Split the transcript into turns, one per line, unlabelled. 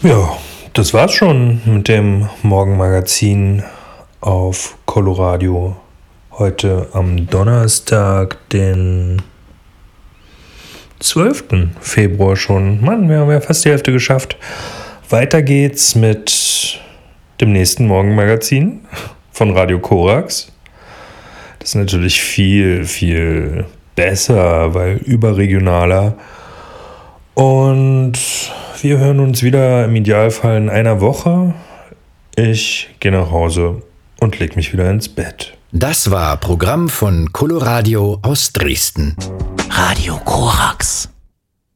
Ja, das war's schon mit dem Morgenmagazin auf Coloradio. Heute am Donnerstag, den 12. Februar schon. Mann, wir haben ja fast die Hälfte geschafft. Weiter geht's mit dem nächsten Morgenmagazin von Radio Korax. Das ist natürlich viel, viel besser, weil überregionaler. Und wir hören uns wieder im Idealfall in einer Woche. Ich gehe nach Hause und leg mich wieder ins Bett.
Das war Programm von Coloradio aus Dresden.
Radio Korax.